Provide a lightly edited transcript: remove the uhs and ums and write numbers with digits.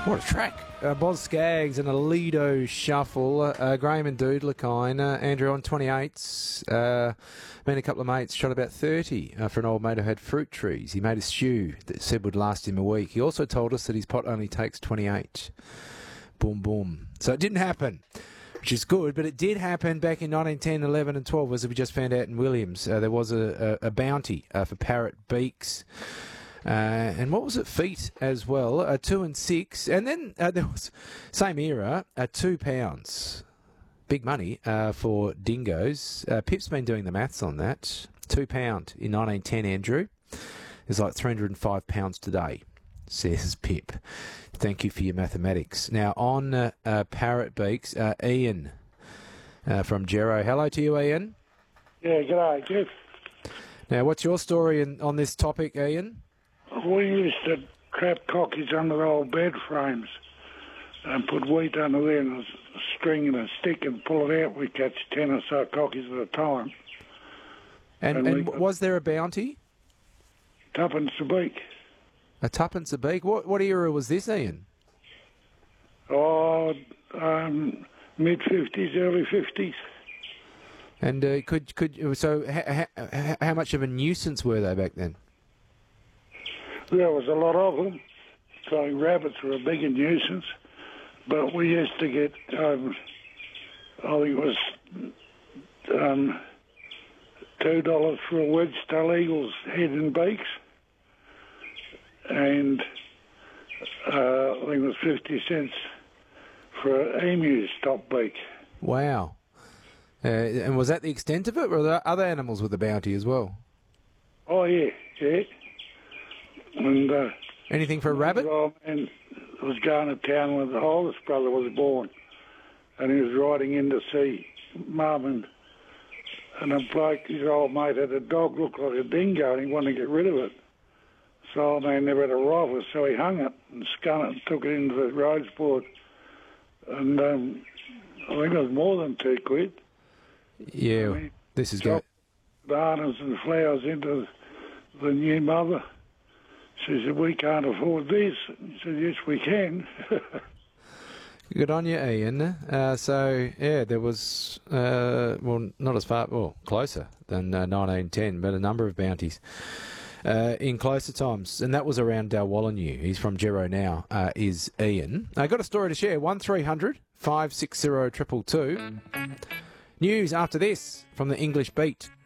What a track. Boz Skaggs and a Lido Shuffle. Graham and Doodlakine. Andrew on 28s. Me and a couple of mates shot about 30 for an old mate who had fruit trees. He made a stew that said would last him a week. He also told us that his pot only takes 28. Boom, boom. So it didn't happen, which is good, but it did happen back in 1910, 11 and 12, as we just found out in Williams. There was a bounty for parrot beaks. And what was it? Feet as well, 2 and 6. And then there was, same era, £2. Big money for dingoes. Pip's been doing the maths on that. £2 in 1910, Andrew. It's like £305 today, says Pip. Thank you for your mathematics. Now, on parrot beaks, Ian from Gero. Hello to you, Ian. Yeah, g'day, Jeff. Now, what's your story on this topic, Ian? We used to trap cockies under old bed frames and put wheat under there and a string and a stick and pull it out. We catch 10 or so cockies at a time. And was there a bounty? Tuppence a beak. A tuppence a beak? What era was this, Ian? Oh, mid-50s, early 50s. And how much of a nuisance were they back then? There was a lot of them. So rabbits were a bigger nuisance. But we used to get, I think it was $2 for a wedge-tail eagle's head and beaks. And I think it was 50 cents for an emu's top beak. Wow. And was that the extent of it, or were there other animals with the bounty as well? Oh, yeah. And anything for a rabbit? And was going to town when the oldest brother was born, and he was riding in to see Mum, and a bloke, his old mate, had a dog looked like a dingo, and he wanted to get rid of it. So old man never had a rifle, so he hung it and scun it and took it into the roads board. And I think it was more than £2. Yeah, this is good. Bananas and flowers into the new mother. She said, we can't afford this. He said, yes, we can. Good on you, Ian. There was, not as far, closer than 1910, but a number of bounties in closer times. And that was around Dalwallinu. He's from Gero now, is Ian. I got a story to share. 1300 560 222. News after this from the English Beat.